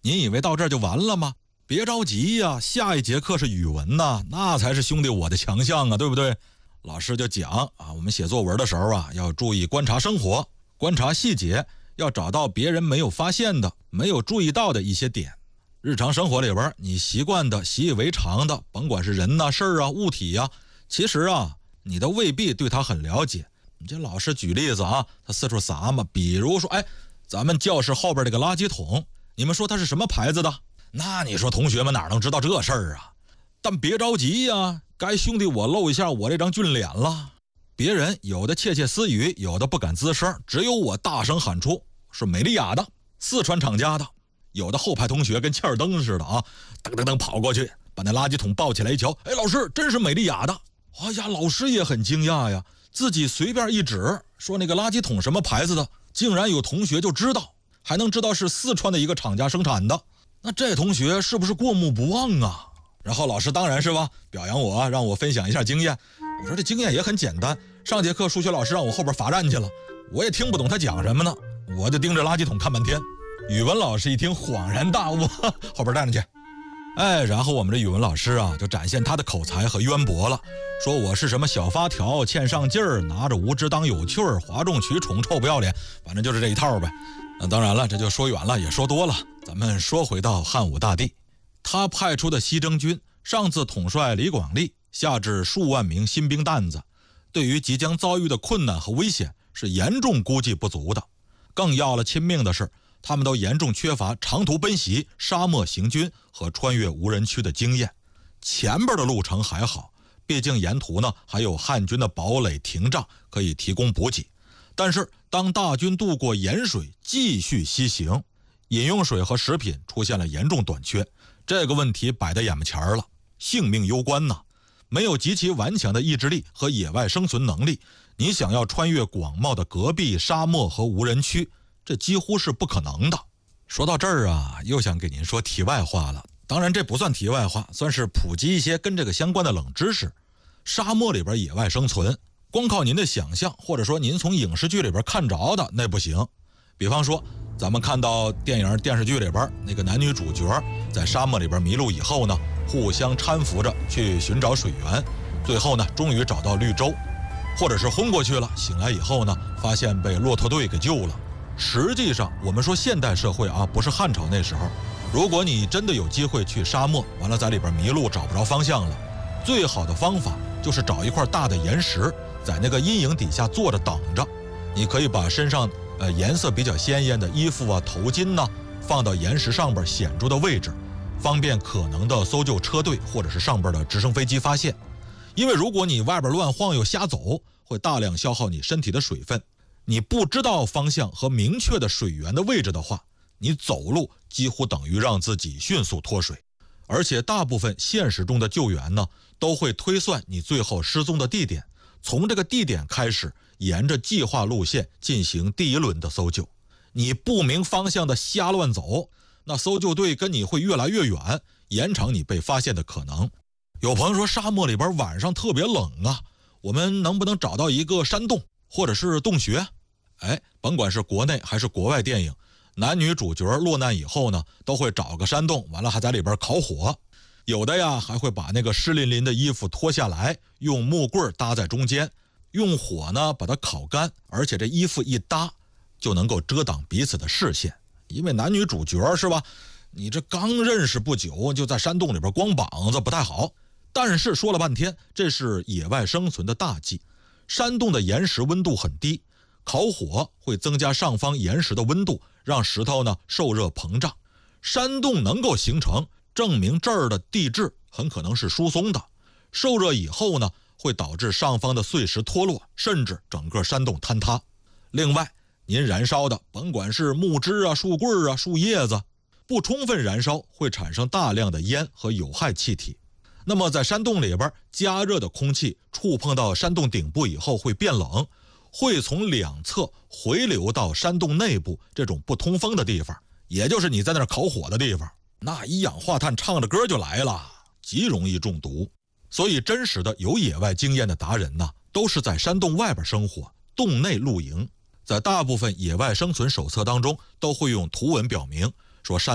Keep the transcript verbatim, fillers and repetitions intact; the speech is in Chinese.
您以为到这儿就完了吗？别着急呀，下一节课是语文呐，那才是兄弟我的强项啊，对不对？老师就讲啊，我们写作文的时候啊，要注意观察生活，观察细节，要找到别人没有发现的、没有注意到的一些点。日常生活里边，你习惯的、习以为常的，甭管是人呐、事儿啊、物体呀、啊，其实啊，你都未必对它很了解。你这老师举例子啊，他四处撒嘛，比如说，哎，咱们教室后边这个垃圾桶，你们说它是什么牌子的？那你说同学们哪能知道这事儿啊？但别着急呀，该兄弟我露一下我这张俊脸了。别人有的窃窃私语，有的不敢吱声，只有我大声喊出是美利亚的，四川厂家的。有的后排同学跟欠儿灯似的啊，噔噔噔跑过去，把那垃圾桶抱起来一瞧，哎，老师真是美利亚的。哎呀，老师也很惊讶呀，自己随便一指说那个垃圾桶什么牌子的，竟然有同学就知道，还能知道是四川的一个厂家生产的。那这同学是不是过目不忘啊？然后老师当然是吧，表扬我，让我分享一下经验。我说这经验也很简单，上节课数学老师让我后边罚站去了，我也听不懂他讲什么呢，我就盯着垃圾桶看半天。语文老师一听恍然大悟，后边站着去。哎，然后我们这语文老师啊，就展现他的口才和渊博了，说我是什么小发条，欠上劲儿，拿着无知当有趣儿，哗众取宠，臭不要脸，反正就是这一套呗。那当然了，这就说远了，也说多了。咱们说回到汉武大帝，他派出的西征军上自统帅李广利，下至数万名新兵蛋子，对于即将遭遇的困难和危险是严重估计不足的。更要了亲命的是，他们都严重缺乏长途奔袭、沙漠行军和穿越无人区的经验。前边的路程还好，毕竟沿途呢还有汉军的堡垒停仗可以提供补给。但是当大军渡过盐水继续西行，饮用水和食品出现了严重短缺，这个问题摆在眼巴前了，性命攸关呐！没有极其顽强的意志力和野外生存能力，你想要穿越广袤的戈壁、沙漠和无人区，这几乎是不可能的。说到这儿啊，又想给您说题外话了。当然这不算题外话，算是普及一些跟这个相关的冷知识。沙漠里边野外生存，光靠您的想象，或者说您从影视剧里边看着的，那不行。比方说咱们看到电影电视剧里边那个男女主角在沙漠里边迷路以后呢，互相搀扶着去寻找水源，最后呢终于找到绿洲，或者是昏过去了，醒来以后呢发现被骆驼队给救了。实际上我们说现代社会啊，不是汉朝那时候，如果你真的有机会去沙漠，完了在里边迷路找不着方向了，最好的方法就是找一块大的岩石，在那个阴影底下坐着等着。你可以把身上呃颜色比较鲜艳的衣服啊、头巾呢放到岩石上边显著的位置，方便可能的搜救车队或者是上边的直升飞机发现。因为如果你外边乱晃悠瞎走，会大量消耗你身体的水分。你不知道方向和明确的水源的位置的话，你走路几乎等于让自己迅速脱水。而且大部分现实中的救援呢，都会推算你最后失踪的地点，从这个地点开始，沿着计划路线进行第一轮的搜救。你不明方向的瞎乱走，那搜救队跟你会越来越远，延长你被发现的可能。有朋友说沙漠里边晚上特别冷啊，我们能不能找到一个山洞或者是洞穴？哎，甭管是国内还是国外电影，男女主角落难以后呢，都会找个山洞，完了还在里边烤火。有的呀还会把那个湿淋淋的衣服脱下来，用木棍搭在中间，用火呢把它烤干，而且这衣服一搭就能够遮挡彼此的视线。因为男女主角是吧，你这刚认识不久就在山洞里边光膀子不太好。但是说了半天，这是野外生存的大忌。山洞的岩石温度很低，烤火会增加上方岩石的温度，让石头呢受热膨胀。山洞能够形成，证明这儿的地质很可能是疏松的。受热以后呢，会导致上方的碎石脱落，甚至整个山洞坍塌。另外，您燃烧的甭管是木枝啊、树棍啊、树叶子，不充分燃烧会产生大量的烟和有害气体。那么在山洞里边加热的空气触碰到山洞顶部以后会变冷，会从两侧回流到山洞内部这种不通风的地方，也就是你在那儿烤火的地方。那一氧化碳唱着歌就来了，极容易中毒。所以真实的有野外经验的达人呢，都是在山洞外边生活，洞内露营。在大部分野外生存手册当中都会用图文表明说山